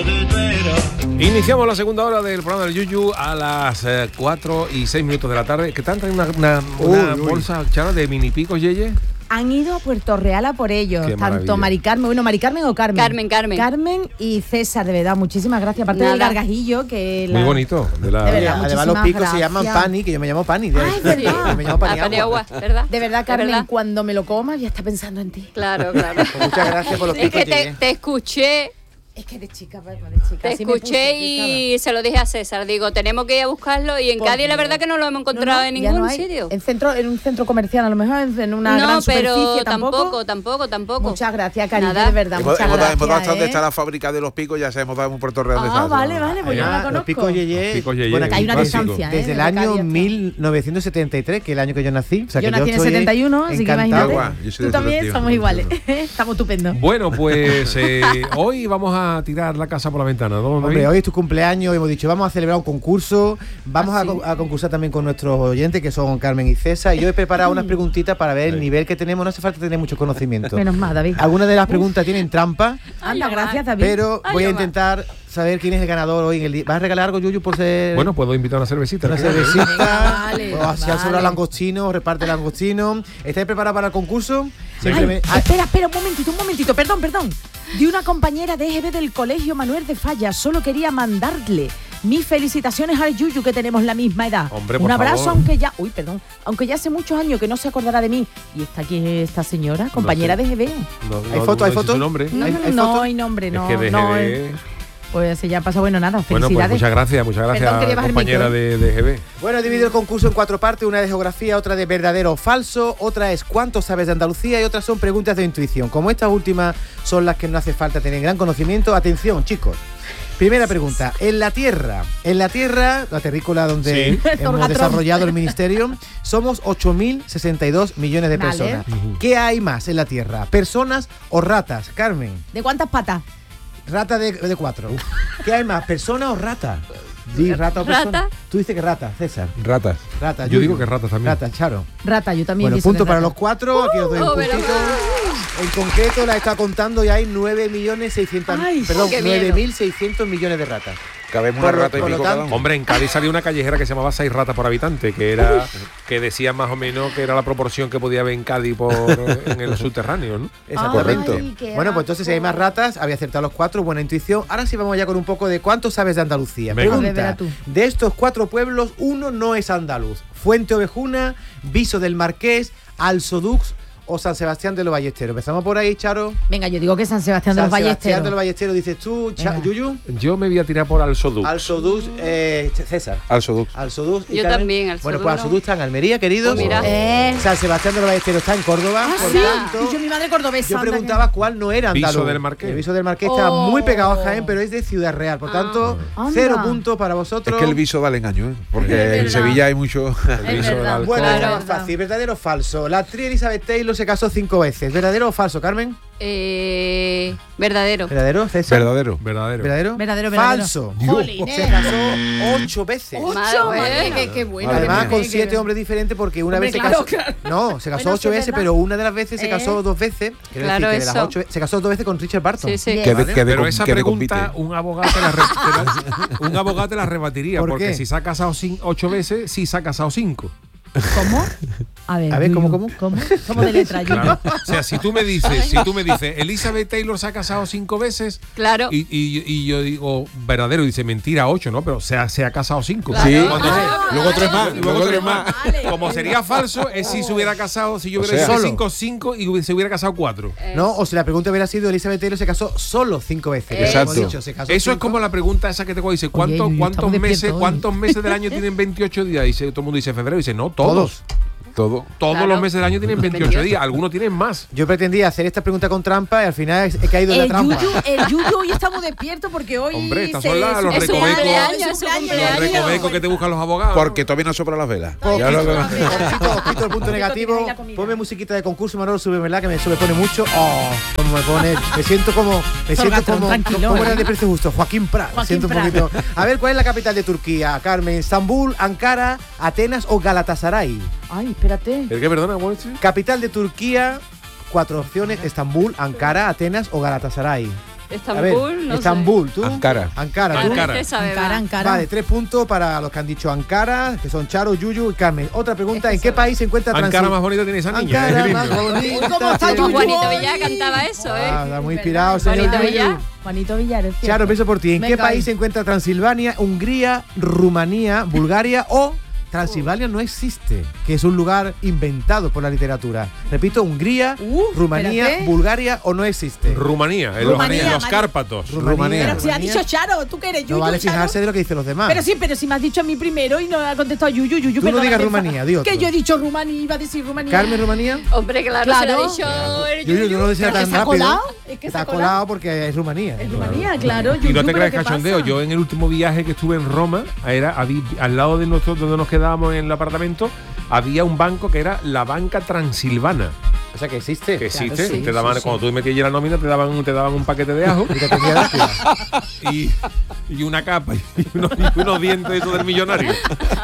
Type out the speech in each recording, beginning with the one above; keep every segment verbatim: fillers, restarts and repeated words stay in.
Iniciamos la segunda hora del programa del Yuyu a las eh, cuatro y seis minutos de la tarde. ¿Qué tal? ¿Traen una, una, una uy, bolsa, uy. Chara, de mini picos, Yeye? Han ido a Puerto Real a por ellos. Qué tanto maravilla. Mari Carmen, bueno, Mari Carmen o Carmen. Carmen, Carmen. Carmen y César, de verdad, muchísimas gracias. Aparte del gargajillo, que la... Muy bonito. De, la... de verdad, además los picos gracias. se llaman Pani, que yo me llamo Pani. De, Ay, es verdad. Sí, me llamo Pani, Pani agua. agua, ¿verdad? De verdad, Carmen, verdad. cuando me lo comas ya está pensando en ti. Claro, claro. Pues muchas gracias por los Es picos. que te, te escuché, Es que de chica, de chica. te así me escuché puse, y se lo dije a César. Digo, tenemos que ir a buscarlo y en Por Cádiz la Dios. verdad que no lo hemos encontrado No, no, en ya ningún no hay. sitio. En centro, en un centro comercial, a lo mejor en una No, gran superficie, pero tampoco. tampoco, tampoco, tampoco. Muchas gracias, cariño, Nada. de verdad, Hemos, muchas hemos dado, hemos dado gracias. hasta dónde ¿eh? está la fábrica de los picos, ya sabemos dado en Puerto Real. Ah, vale, vale, pues yo no la Ah, conozco. los picos Yeye. Los picos Yeye, Bueno, que hay una desde- distancia, ¿eh? Desde el de año Cádiz hasta- mil novecientos setenta y tres, que es el año que yo nací. O sea, Yo que nací en el estoy setenta y uno, así que encantado. imagínate. Agua, yo soy Tú del también, setenta y uno. somos iguales. Estamos estupendos. Bueno, pues eh, hoy vamos a tirar la casa por la ventana, ¿no, David? Hombre, hoy es tu cumpleaños, hemos dicho, vamos a celebrar un concurso, vamos ¿Ah, a, sí? con- a concursar también con nuestros oyentes, que son Carmen y César, y yo he preparado unas preguntitas para ver el nivel que tenemos, no hace falta tener mucho conocimiento. Menos mal, David. Algunas de las preguntas tienen trampa, Anda, Ay, gracias, David. pero Ay, voy a Omar. intentar saber quién es el ganador hoy en el día. ¿Vas a regalar algo, Yuyu, por ser Bueno, puedo invitar una cervecita. una ¿no? cervecita? Vale, o si han vale. sobrado langostinos, reparte langostinos. ¿Estáis preparados para el concurso? Simplemente- Ay, espera, espera, un momentito, un momentito, perdón, perdón. De una compañera de E G B del Colegio Manuel de Falla, solo quería mandarle mis felicitaciones al Yuyu, que tenemos la misma edad. Hombre, por un abrazo, favor. aunque ya, uy, perdón, aunque ya hace muchos años que no se acordará de mí. Y está aquí esta señora, compañera sé. de E G B. No, ¿Hay no, foto, no hay dice foto? su nombre. No, ¿Hay- no, hay no, foto? hay nombre, no, es que de no. G eh, B... Pues ya pasa, bueno, nada, Bueno, felicidades. pues muchas gracias, muchas Perdón, gracias, quería bajar el compañera micro, de, de G B. Bueno, he dividido el concurso en cuatro partes, una de geografía, otra de verdadero o falso, otra es cuánto sabes de Andalucía y otras son preguntas de intuición. Como estas últimas son las que no hace falta tener gran conocimiento, atención, chicos. Primera pregunta, en la Tierra, en la Tierra, la terrícola donde Sí. hemos Zorgatron. desarrollado el ministerio, somos ocho mil sesenta y dos millones de Vale. personas. ¿Qué hay más en la Tierra? ¿Personas o ratas? Carmen, ¿De cuántas patas? rata de, de cuatro. ¿Qué hay más? ¿Persona o rata? Di rata o persona. Rata. Tú dices que rata, César. Ratas. Rata. Yo Yuyu. digo que ratas también. Rata, Charo. Rata, yo también. Bueno, pienso punto que para rata. los cuatro. Aquí os doy un Oh, pero- puntito. En concreto la está contando y hay nueve millones seiscientos mil. Ay, Perdón, qué miedo. nueve mil seiscientos millones de ratas. Cabemos Por una lo- rata y por lo pico cada tanto- uno. Hombre, en Cádiz había una callejera que se llamaba seis ratas por habitante, que era que decía más o menos que era la proporción que podía haber en Cádiz por en el subterráneo, ¿no? Exactamente. Ay, qué Bueno, pues entonces si hay más ratas, había acertado los cuatro, buena intuición. Ahora sí vamos ya con un poco de cuánto sabes de Andalucía. Venga. A ver, Pregunta, verá tú. de estos cuatro pueblos, uno no es andaluz. Fuente Ovejuna, Viso del Marqués, Alsodux o San Sebastián de los Ballesteros. Empezamos por ahí, Charo. Venga, yo digo que San Sebastián de San los Sebastián de los Ballesteros. Ballesteros, dices tú, Cha- Venga. Yuyu. Yo me voy a tirar por Alsodux. Alsodux, eh, César. Alsodux. Alsodux. y Yo Carmen. también, Alsodux Bueno, pues no. Alsodux está en Almería, queridos. Pues mira. Eh. San Sebastián de los Ballesteros está en Córdoba. Ah, por sí. tanto, Y yo, mi madre cordobesa. yo anda, preguntaba cuál no era Viso andaluz. del Marqués. El Viso del Marqués está Oh. muy pegado a Jaén, pero es de Ciudad Real. Por tanto, Anda. cero puntos para vosotros. Es que el viso vale engaño, ¿eh? Porque Es en verdad. Sevilla hay mucho. El viso del verdad. alcohol. Bueno, Claro. es fácil. ¿Verdadero o falso? La actriz Elizabeth Taylor se casó cinco veces. ¿Verdadero o falso, Carmen? Eh, verdadero. ¿Verdadero, César? Verdadero. Verdadero. ¿Verdadero? Verdadero, verdadero. Falso. Jolines. Se casó ocho veces. Ocho, Madre madre, mía. qué, qué bueno. Madre Además, mía. con Qué- siete qué- hombres diferentes, porque una Hombre, vez se claro, casó. claro. No, se casó Bueno, ocho sí, veces, ¿verdad? pero una de las veces se Eh. casó dos veces. Quiero Claro, decir que de las eso. ocho ve- se casó dos veces con Richard Barton. Sí, sí. Yes. Que de- ¿Vale? que de- Pero esa que de pregunta compite. un abogado te la, re- te la- un abogado te la rebatiría, ¿Por porque qué? si se ha casado cin- ocho veces, sí se ha casado cinco. ¿Cómo? A ver, A ver, ¿cómo, Yuyu, cómo? ¿Cómo? ¿Cómo de letra, Yuyu? Claro. O sea, si tú me dices, si tú me dices, Elizabeth Taylor se ha casado cinco veces, Claro. y, y- y yo digo verdadero, y dice mentira, ocho, ¿no? Pero se ha, se ha casado cinco. Claro. Sí. Cuando- Ah, Luego tres más. Luego Luego tres tres más. más. Vale. Como sería falso, es si se hubiera casado, si yo hubiera O sea, dicho solo. cinco, cinco y hubi- se hubiera casado cuatro. No, o si la pregunta hubiera sido Elizabeth Taylor se casó solo cinco veces. que Exacto. hemos dicho, se casó Eso es cinco. como la pregunta esa que te dice, ¿cuántos, Yuyu, cuántos estamos meses, despiertos hoy. cuántos meses del año tienen veintiocho días? Dice, todo el mundo dice febrero, dice, no, todos. Todos. Todo. Todos Claro. los meses del año tienen veintiocho veintiocho. días, algunos tienen más. Yo pretendía hacer esta pregunta con trampa y al final he he caído en la El trampa. Yuyu, el Yuyu hoy estamos despiertos porque hoy. Hombre, estas se- son las- los es su recovecos. cumpleaños, Es es su su cumpleaños. Los cumpleaños. recovecos que te buscan los abogados. Porque todavía no soplan las velas. Ay, Ya qué lo- suave. Ojito, ojito, el punto negativo. ahí la comida. Ponme musiquita de concurso, Manolo, sube, ¿verdad? Que me, eso me pone mucho. Oh, como me pone. Me siento como. Me siento Zorgatón, como. tranquilo, ¿Cómo ¿eh? era de precio justo? Joaquín Prat. Me Joaquín siento un Prat. poquito. A ver, ¿cuál es la capital de Turquía, Carmen? ¿Estambul, Ankara, Atenas o Galatasaray? Ay, espérate. ¿El qué, perdona? ¿Cómo es? Capital de Turquía, cuatro opciones: Estambul, Ankara, Atenas o Galatasaray. Estambul, no Estambul, tú. Ankara. Ankara, sé. tú. Ankara. Este sabe Ankara, más. Ankara. Vale, tres puntos para los que han dicho Ankara, que son Charo, Yuyu y Carmen. Otra pregunta, ¿en qué país se encuentra Ankara Transil- más bonita tiene esa niña. Ankara ¿eh? más bonita. ¿Cómo está tiene- Yuyu? Juanito Villar cantaba eso, ¿eh? Ah, está muy inspirado, señor Juanito Yuyu. Villar. Juanito Villar, es cierto. Charo, empiezo por ti. ¿En qué Venga, país ahí. se encuentra Transilvania, Hungría, Rumanía, Bulgaria o Transilvania no existe, que es un lugar inventado por la literatura? Repito, Hungría, Uh, Rumanía, espérate. Bulgaria o no existe. Rumanía, en Rumanía, los, en los María. Cárpatos. Rumanía. Pero si ha Rumanía. dicho Charo, tú que eres Yuyu, No vale Charo. fijarse de lo que dicen los demás. Pero sí, pero si me has dicho a mí primero y no ha contestado Yuyu, Yuyu. Tú no perdóname, digas fa- Rumanía, di otro. Que yo he dicho Rumanía, iba a decir Rumanía. Carmen, Rumanía. Hombre, claro, Claro. se lo ha dicho el Yuyu, tú no decías Pero que tan se ha rápido. colado, es que se Está ha colado. colado porque es Rumanía. Es Rumanía, claro. Y Yuyu, no te pero creas ¿qué cachondeo, pasa? yo en el último viaje que estuve en Roma, era habí- al lado de nosotros donde nos quedábamos en el apartamento, había un banco que era la banca transilvana, O sea que existe. que Claro, existe. sí, te daban, sí, sí. cuando tú metías ya la nómina, te daban, te daban un paquete de ajo Y te atendía rápido. y, y una capa y unos, y unos dientes de eso del millonario.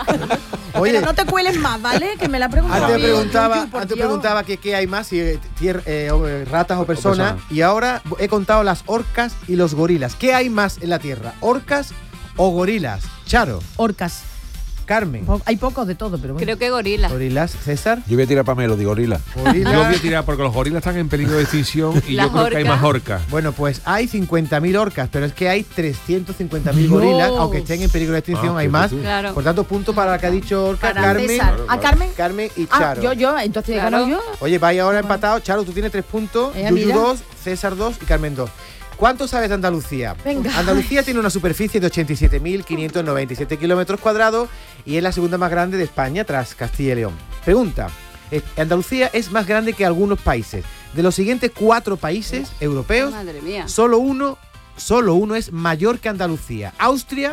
Oye, Pero no te cueles más, ¿vale? Que me la preguntado antes a mí, preguntaba, Yuyu, por antes Dios. preguntaba que qué hay más, si eh, tier- eh, o, eh, ratas o personas, personas. y ahora he contado las orcas y los gorilas. ¿Qué hay más en la Tierra? ¿Orcas o gorilas? Charo, Orcas. Carmen, Po- Hay pocos de todo, pero bueno. Creo que gorila. gorilas, César, Yo voy a tirar para Melo, digo gorila. gorilas. Yo voy a tirar porque los gorilas están en peligro de extinción y Las yo creo que hay orcas. más orcas. Bueno, pues hay cincuenta mil orcas, pero es que hay trescientos cincuenta mil Dios. gorilas, aunque estén en peligro de extinción, Ah, hay fíjate más. tú. Claro. Por tanto, punto para la que ha dicho Orca, Para Carmen, César. Claro, ¿A claro. Carmen? Carmen y Ah, Charo. yo, yo, entonces he Claro. ganado yo. Oye, vaya ahora empatado. Charo, tú tienes tres puntos, Eh, Yuyu mira. dos, César dos y Carmen dos. ¿Cuánto sabes de Andalucía? Venga. Andalucía tiene una superficie de ochenta y siete mil quinientos noventa y siete kilómetros cuadrados y es la segunda más grande de España tras Castilla y León. Pregunta. eh, Andalucía es más grande que algunos países. De los siguientes cuatro países europeos, Madre mía. solo uno, solo uno es mayor que Andalucía. Austria,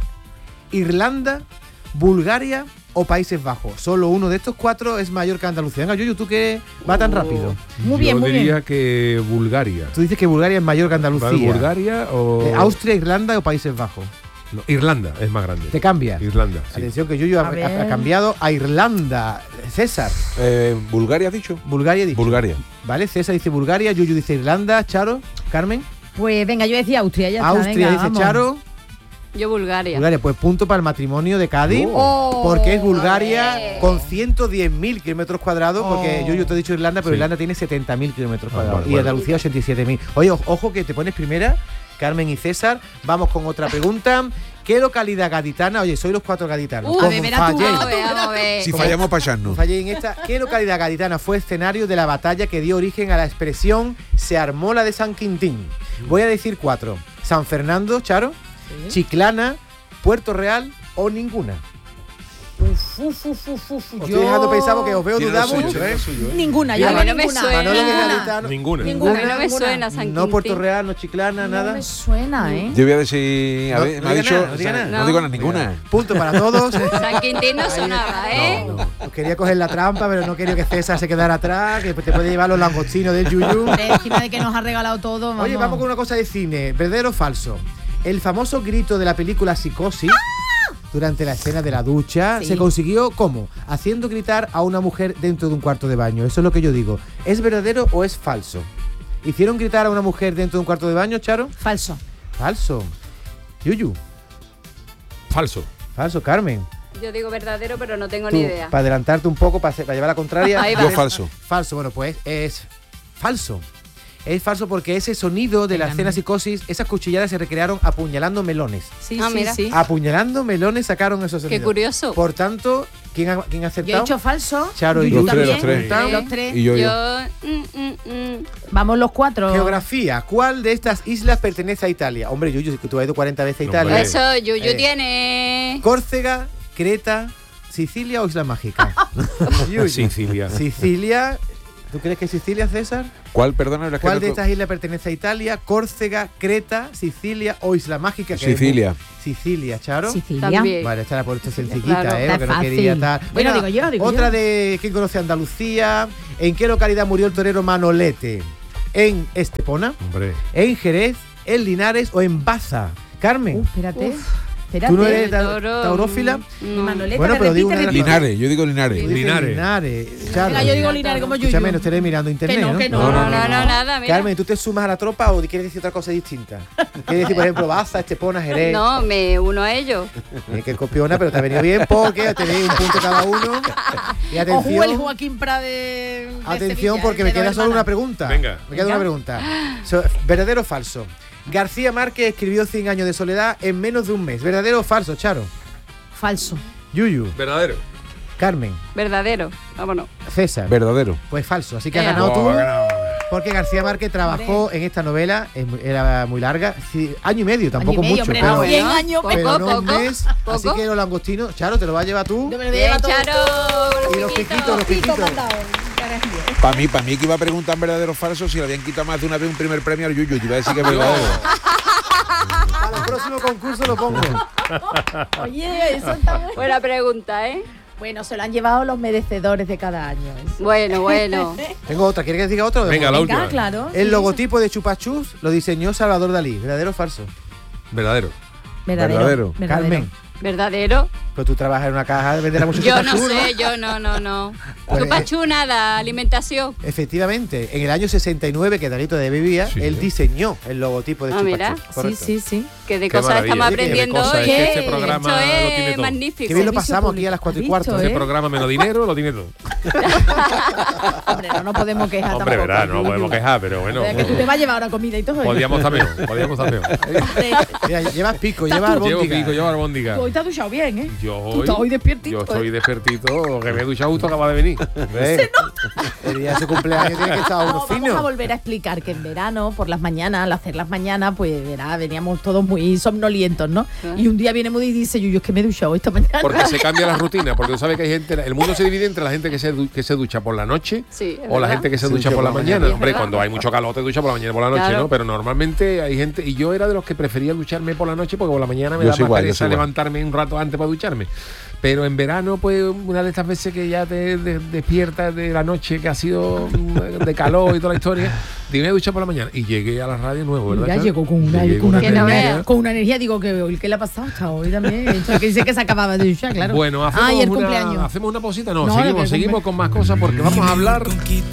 Irlanda, Bulgaria o Países Bajos. Solo uno de estos cuatro es mayor que Andalucía. Venga, Yuyu, ¿tú qué va tan rápido? Muy bien, yo muy diría bien. que Bulgaria. Tú dices que Bulgaria es mayor que Andalucía. ¿Bulgaria o Eh, Austria, Irlanda o Países Bajos. No, Irlanda es más grande. Te cambia. Irlanda, sí. Atención que Yuyu ha, A ver. ha- ha cambiado a Irlanda. César, Eh, ¿Bulgaria has dicho? Bulgaria dice. Bulgaria. Vale, César dice Bulgaria, Yuyu dice Irlanda, Charo, Carmen. Pues venga, yo decía Austria, ya está. Austria venga, dice vamos. Charo. Yo Bulgaria. Bulgaria, pues punto para el matrimonio de Cádiz. Oh. Porque es Bulgaria Ole. con ciento diez mil kilómetros cuadrados. Porque Oh. yo, yo te he dicho Irlanda, pero Sí. Irlanda tiene setenta mil kilómetros Ah, cuadrados. vale, y vale. Andalucía ochenta y siete mil. Oye, o- ojo que te pones primera, Carmen y César. Vamos con otra pregunta. ¿Qué localidad gaditana? Oye, soy los cuatro gaditanos. Uh, Como a ver, verás tú, falléis- Vamos a ver, vamos a ver. Si fallamos para echarnos. Fallé en esta. ¿Qué localidad gaditana fue escenario de la batalla que dio origen a la expresión se armó la de San Quintín? Voy a decir cuatro. San Fernando, Charo, Chiclana, Puerto Real o ninguna. Uf, uf, uf, uf, uf, Os yo- estoy dejando pensar porque os veo Tiene dudar lo suyo, mucho, tiene ¿eh? lo suyo, ¿eh? Ninguna, yo Mira, digo a mí no me ninguna. suena. Manolo, que es Ninguna. gaditano. Ninguna. Ninguna. A mí no me ninguna. suena San No Puerto Quintín. Real, no Chiclana, No nada. me suena, ¿eh? Yo voy a decir. A No, ver, no me ha diga dicho. nada, no diga o sea, nada. no digo nada, ninguna. Punto para todos. San Quintín no sonaba, ¿eh? No, no. Os quería coger la trampa, pero no quería que César se quedara atrás, que te puede llevar los langostinos del Yuyu. Hombre, encima de que nos ha regalado todo, vamos. Oye, vamos con una cosa de cine. ¿Verdadero o falso? El famoso grito de la película Psicosis durante la escena de la ducha Sí. se consiguió ¿cómo? Haciendo gritar a una mujer dentro de un cuarto de baño. Eso es lo que yo digo. ¿Es verdadero o es falso? ¿Hicieron gritar a una mujer dentro de un cuarto de baño, Charo? Falso. Falso. Yuyu. Falso. Falso, Carmen. Yo digo verdadero, pero no tengo Tú, ni idea. para adelantarte un poco, para, hacer- para llevar la contraria. Ahí va. Yo falso. Falso, bueno, pues es falso. Es falso porque ese sonido de la Venga, escena no. Psicosis, esas cuchilladas se recrearon apuñalando melones. Sí, Ah, sí, mira. sí. Apuñalando melones sacaron esos Qué sonidos. curioso. Por tanto, ¿quién ha, quién ha Yo he acertado? dicho falso. Charo y Yuyu Los tres, también. los tres. Los tres. Y yo, yo. Yo. mm, mm, mm. Vamos los cuatro. Geografía. ¿Cuál de estas islas pertenece a Italia? Hombre, Yuyu, que tú has ido cuarenta veces a No, Italia. hombre. Eso, Yuyu Eh. tiene. Córcega, Creta, Sicilia o Isla Mágica. Yuyu. Sicilia. Sicilia. ¿Tú crees que es Sicilia, César? ¿Cuál, perdona? la que ¿Cuál no- de estas islas pertenece a Italia? ¿Córcega, Creta, Sicilia o Isla Mágica? Que es Sicilia. muy- Sicilia, Charo. Sicilia. También. Vale, esta la he puesto sencillita, Claro, ¿eh? está Porque no fácil. quería estar. Bueno, digo yo, digo otra yo. de ¿quién conoce Andalucía? ¿En qué localidad murió el torero Manolete? ¿En Estepona? Hombre. ¿En Jerez? ¿En Linares o en Baza? Carmen. Uh, espérate. Uf. Espérate. ¿Tú no eres ta- Toro, taurófila? no. Manoleta, Bueno, que pero digo repite, una- repite. Linares, yo digo Linares. Tú dices Linares. Linares. Charo. Venga, yo digo Linares como Yuyu. Escúchame, no estaré mirando internet, Que no, ¿no? que no. No, no, no, no, nada, mira. Carmen, ¿tú te sumas a la tropa o quieres decir otra cosa distinta? ¿Quieres decir, por ejemplo, Baza, Estepona, Jerez? No, me uno a ellos. Eh, que copiona, pero te ha venido bien porque tenéis un punto cada uno. Y Ojo, el atención, Joaquín Prade. de atención Sevilla, porque el me de queda dos solo una hermanas. pregunta. Venga. Me queda Venga. una pregunta. So, ¿verdadero o falso? García Márquez escribió Cien años de soledad en menos de un mes. ¿Verdadero o falso, Charo? Falso. Yuyu, Verdadero. Carmen, Verdadero. Vámonos. César. Verdadero. Pues falso, así que has Ea. ganado Oh, tú. ha ganado. Porque García Márquez trabajó en esta novela, es mu- era muy larga, sí, año y medio, tampoco Año y medio, mucho, hombre, pero, no, bueno. cien años, Poco, pero no un poco, mes. Así poco. que los langostinos, Charo, te lo vas a llevar tú. Yo me lo voy a Bien, llevar todo. Charo. Y los piquitos, los Pico piquitos. mandado. Carajillo. Para mí, para mí que iba a preguntar en verdadero o falso si le habían quitado más de una vez un primer premio al Yuyu. Te iba a decir que es verdadero. Para el próximo concurso lo pongo. Oye, eso está bueno. Buena pregunta, ¿eh? Bueno, se lo han llevado los merecedores de cada año. eso. Bueno, bueno. Tengo otra, ¿quieres que diga otra? Venga, la última. Venga, claro. El sí, logotipo de Chupachus lo diseñó Salvador Dalí. ¿Verdadero o falso? Verdadero. sí. Verdadero. Verdadero. Carmen, Verdadero. pues tú trabajas en una caja de vender a muchos Yo no Chupachus, sé, yo no, no, no. Pues, Chupachú, nada, alimentación. Efectivamente, en el año sesenta y nueve que Dalí todavía vivía, Sí. él diseñó el logotipo de Ah, mira. Chupachus. Sí, Correcto. sí, sí. Que de Qué cosas maravilla. estamos Oye, qué aprendiendo cosa, hoy. es que ¿eh? este programa Esto lo es tiene todo. magnífico. Qué bien lo Servicio pasamos aquí público. a las cuatro y ¿Has cuarto. visto, Ese eh? programa menos dinero lo tiene todo. Hombre, no nos podemos quejar Hombre, tampoco. verá, no nos podemos quejar, pero bueno. Es que tú te vas a llevar ahora comida y todo. ¿eh? Podíamos estar peor, podíamos estar peor. Mira, llevas pico, Estás llevas tú. Llevo albóndiga. pico, llevo albóndiga. Tú hoy te has duchado bien, ¿eh? Yo Tú hoy, estás hoy despiertito, yo estoy ¿eh? despiertito, que me he duchado justo, acaba de venir. ¿Ves? El día de su cumpleaños tiene que estar uno No, vamos a fino. volver a explicar que en verano, por las mañanas, al hacer las mañanas, pues verá, veníamos todos muy somnolientos, ¿no? Ah. Y un día viene Moody y dice, yo, yo es que me he duchado esta mañana. Porque se cambia la rutina, porque tú sabes que hay gente, el mundo se divide entre la gente que se, du- que se ducha por la noche Sí, es o la verdad. gente que se Se ducha por la mañana. Sí, es Hombre, verdad. cuando hay mucho calor te duchas por la mañana y por la noche, Claro. ¿no? Pero normalmente hay gente, y yo era de los que prefería ducharme por la noche porque por la mañana me Yo da soy más igual, yo pereza soy igual. levantarme un rato antes para ducharme. Pero en verano, pues una de estas veces que ya te de- despiertas de la noche, que ha sido mm, de calor y toda la historia, te voy a duchar por la mañana. Y llegué a la radio nuevo, ¿verdad? Ya Charo? llegó con una, Llegué con una Que no energía, veas. con una energía, digo que hoy qué le ha pasado hasta hoy también. Esto que dice que se acababa de duchar, claro. Bueno, hacemos, ah, y el una, cumpleaños. hacemos una pausita. No, No, seguimos, que seguimos cumple- con más cosas porque vamos a hablar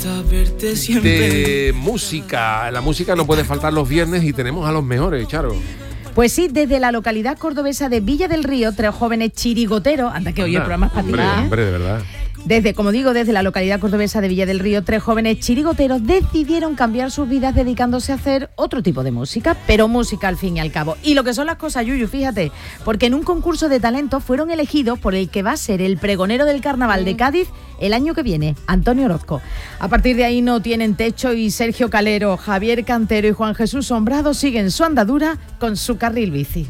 de música. La música no puede faltar los viernes y tenemos a los mejores, Charo. Pues sí, desde la localidad cordobesa de Villa del Río, tres jóvenes chirigoteros, anda que hoy el Anda, programa es para ti, hombre, ¿eh? hombre, de verdad. Desde, como digo, desde la localidad cordobesa de Villa del Río, tres jóvenes chirigoteros decidieron cambiar sus vidas dedicándose a hacer otro tipo de música, pero música al fin y al cabo. Y lo que son las cosas, Yuyu, fíjate, porque en un concurso de talento fueron elegidos por el que va a ser el pregonero del carnaval de Cádiz el año que viene, Antonio Orozco. A partir de ahí no tienen techo y Sergio Calero, Javier Cantero y Juan Jesús Sombrado siguen su andadura con su carril bici.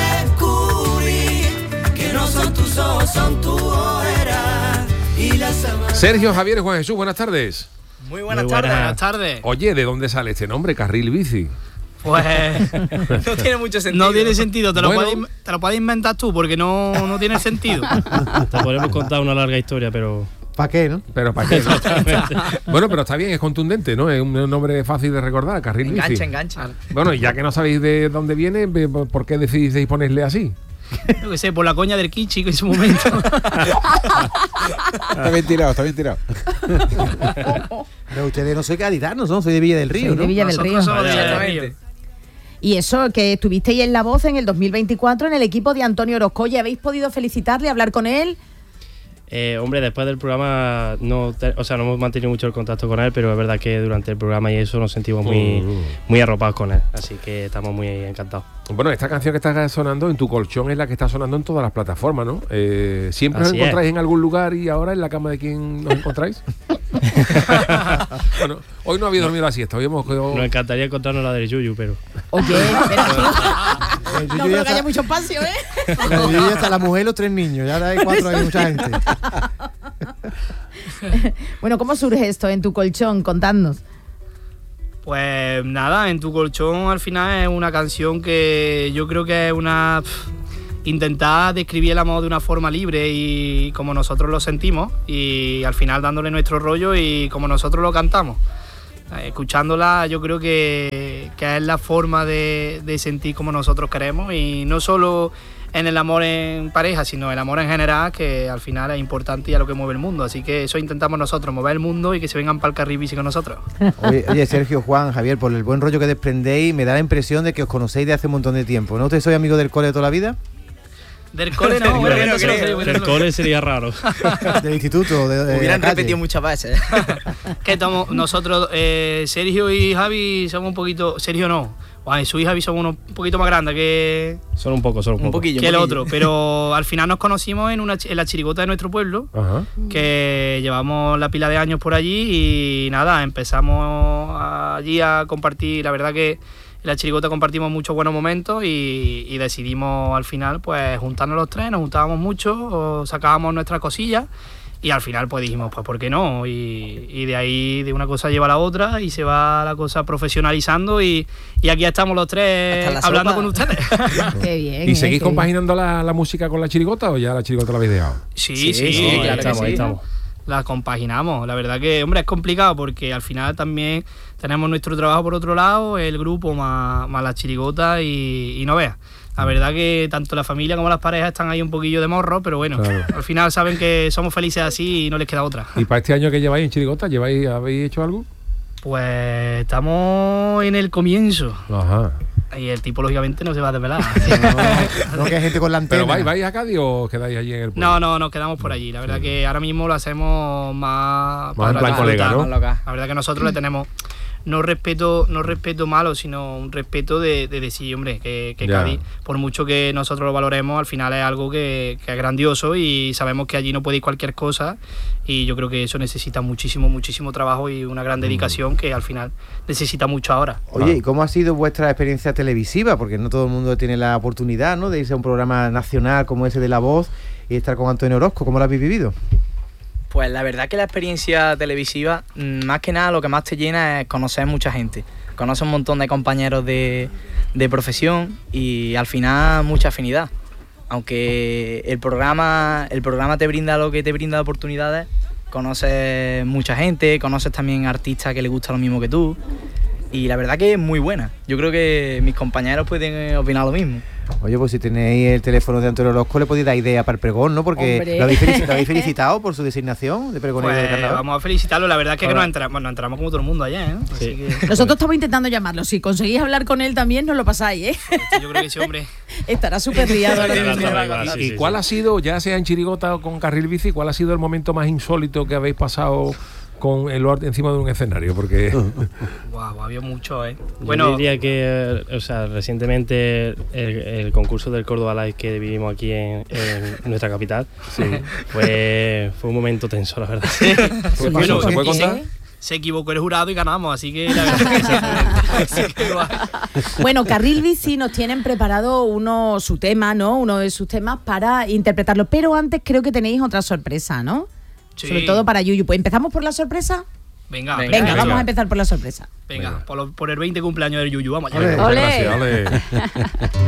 Sergio, Javier y Juan Jesús, buenas tardes. Muy buenas Muy tardes. buenas. Buenas tardes. Oye, ¿de dónde sale este nombre, carril bici? Pues no tiene mucho sentido. No tiene sentido, te lo, Bueno. puedes, te lo puedes inventar tú porque no, no tiene sentido. Te podemos contar una larga historia, pero ¿Para qué, no? Pero ¿para qué? Bueno, pero está bien, es contundente, ¿no? Es un nombre fácil de recordar, carril bici. Engancha, engancha. Bueno, y ya que no sabéis de dónde viene, ¿por qué decidisteis ponerle así? Yo qué sé, por la coña del Kichi en su momento. Está bien tirado, está bien tirado. Pero ustedes no soy gaditanos, ¿no? Soy de Villa del Río, Soy de ¿no? Villa del Nosotros Río. somos de Villa del Vale, Río. Y eso, que estuvisteis en La Voz en el dos mil veinticuatro en el equipo de Antonio Orozco. ¿Y habéis podido felicitarle, hablar con él? eh, hombre, después del programa no, te- o sea, no hemos mantenido mucho el contacto con él, pero es verdad que durante el programa y eso nos sentimos muy, Mm. muy arropados con él, así que estamos muy encantados. Bueno, esta canción que está sonando en tu colchón es la que está sonando en todas las plataformas, ¿no? Eh, ¿Siempre os Así encontráis es. en algún lugar y ahora en la cama de quién nos encontráis? Bueno, hoy no había dormido la siesta, hoy hemos cogido... Nos encantaría encontrarnos la del Yuyu, pero Oye, pero El no Yuyu ya creo que está- haya mucho espacio, ¿eh? el Yuyu ya está la mujer y los tres niños. Ya hay cuatro, hay mucha gente. Bueno, ¿cómo surge esto en tu colchón? Contadnos. Pues nada, en tu colchón al final es una canción que yo creo que es una... pf, intentar describir el amor de una forma libre y como nosotros lo sentimos y al final dándole nuestro rollo y como nosotros lo cantamos. Escuchándola yo creo que, que es la forma de, de sentir como nosotros queremos, y no solo en el amor en pareja, sino el amor en general, que al final es importante y a lo que mueve el mundo. Así que eso intentamos nosotros, mover el mundo y que se vengan para el carril bici con nosotros. Oye, oye, Sergio, Juan, Javier, por el buen rollo que desprendéis, me da la impresión de que os conocéis de hace un montón de tiempo, ¿no? ¿Ustedes sois amigos del cole de toda la vida? Del cole no, bueno, no creo. El cole sería raro. Del instituto, de, de Hubieran la calle. repetido muchas veces. Que estamos, nosotros, eh, Sergio y Javi, somos un poquito... Sergio no. Juan, Jesús y Javi son unos un poquito más grandes que, Son un poco, son un, Un poco. poquillo. que el otro. Pero al final nos conocimos en, una, chi- en la chirigota de nuestro pueblo, Ajá. que llevamos la pila de años por allí y nada, empezamos allí a compartir. La verdad que en la chirigota compartimos muchos buenos momentos y, y decidimos al final pues juntarnos los tres, nos juntábamos mucho, o sacábamos nuestras cosillas y al final pues dijimos pues ¿por qué no? Y, y de ahí de una cosa lleva a la otra y se va la cosa profesionalizando y, y aquí estamos los tres Hasta la hablando sopa. con ustedes. Qué bien. ¿Y eh, seguís qué compaginando la, la música con la chirigota o ya la chirigota la habéis dejado? Sí, Sí, sí, sí, No, ahí claro que estamos, sí. ahí estamos. la compaginamos. La verdad que, hombre, es complicado porque al final también tenemos nuestro trabajo por otro lado, el grupo más, más la chirigota y, y no veas. La verdad que tanto la familia como las parejas están ahí un poquillo de morro, pero bueno, Claro. al final saben que somos felices así y no les queda otra. ¿Y para este año que lleváis en chirigota, lleváis, habéis hecho algo? Pues estamos en el comienzo Ajá. y el tipo lógicamente no se va a desvelar. No, no que hay gente con la antena. ¿Pero vais, vais a Cádiz o os quedáis allí en el pueblo? No, no, nos quedamos por allí. La verdad que ahora mismo lo hacemos más Más en plan disfrutar. colega, ¿no? Más loca. La verdad que nosotros le tenemos no respeto, no respeto malo, sino un respeto de, de decir, hombre, que, que Ya. Cádiz, por mucho que nosotros lo valoremos, al final es algo que, que es grandioso y sabemos que allí no puede ir cualquier cosa y yo creo que eso necesita muchísimo, muchísimo trabajo y una gran dedicación que al final necesita mucho ahora. Oye, ¿y cómo ha sido vuestra experiencia televisiva? Porque no todo el mundo tiene la oportunidad, ¿no?, de irse a un programa nacional como ese de La Voz y estar con Antonio Orozco. ¿Cómo lo habéis vivido? Pues la verdad que la experiencia televisiva, mm, más que nada lo que más te llena es conocer mucha gente. Conoces un montón de compañeros de, de profesión y al final mucha afinidad. Aunque el programa, el programa te brinda lo que te brinda oportunidades, conoces mucha gente, conoces también artistas que les gusta lo mismo que tú. Y la verdad que es muy buena. Yo creo que mis compañeros pueden opinar lo mismo. Oye, pues si tenéis el teléfono de Antonio Orozco, le podéis dar idea para el pregón, ¿no? Porque Hombre. lo habéis, felici- lo habéis felicitado por su designación de pregonero del Pues carnaval. vamos a felicitarlo, la verdad es que Ahora. nos entramos, nos entramos como todo el mundo allá, ¿eh? Así Sí. que Nosotros estamos intentando llamarlo. Si conseguís hablar con él también, nos lo pasáis, ¿eh? yo creo que sí, hombre. Estará súper liado ahora Estará mismo. todo igual, sí, ¿Y sí, cuál sí. ha sido, ya sea en chirigota o con carril bici, cuál ha sido el momento más insólito que habéis pasado con el or- encima de un escenario? Porque Guau, había mucho, ¿eh? Yo Bueno, diría que, o sea, recientemente el, el concurso del Córdoba Live que vivimos aquí en, en nuestra capital, fue, fue un momento tenso, la verdad. ¿qué pasó? bueno, ¿Se puede y- contar? se equivocó el jurado y ganamos, así que la verdad que se así que guay. Bueno, Carril Bici nos tienen preparado uno su tema, ¿no? Uno de sus temas para interpretarlo. Pero antes creo que tenéis otra sorpresa, ¿no? Sí. Sobre todo para Yuyu. Pues empezamos por la sorpresa. Venga, Venga, Venga, venga, vamos a empezar por la sorpresa. venga, por, lo- por el veinte cumpleaños del Yuyu, vamos allá. Ole. Gracias, ole.